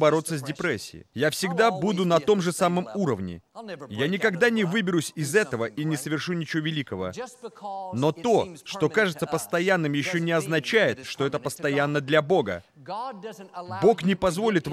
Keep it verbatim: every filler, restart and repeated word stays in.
бороться с депрессией. Я всегда буду на том же самом уровне. Я никогда не выберусь из этого и не совершу ничего великого. Но то, что кажется постоянным, еще не означает, что это постоянно для Бога. Бог не позволит вам